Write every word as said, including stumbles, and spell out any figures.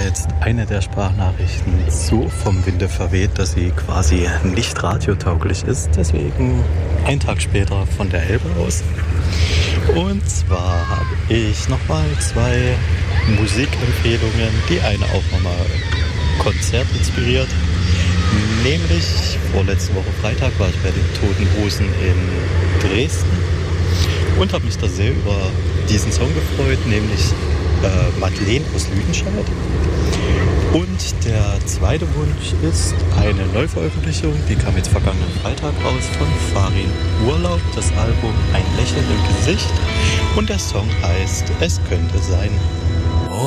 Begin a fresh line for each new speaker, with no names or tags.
jetzt eine der Sprachnachrichten so vom Winde verweht, dass sie quasi nicht radiotauglich ist. Deswegen einen Tag später von der Elbe aus. Und zwar habe ich nochmal zwei Musikempfehlungen. Die eine auch nochmal Konzert inspiriert. Nämlich vorletzte Woche Freitag war ich bei den Toten Hosen in Dresden und habe mich da sehr über diesen Song gefreut, nämlich äh, Madeleine aus Lüdenscheid. Und der zweite Wunsch ist eine Neuveröffentlichung, die kam jetzt vergangenen Freitag raus, von Farin Urlaub, das Album Ein Lächeln im Gesicht, und der Song heißt Es könnte sein.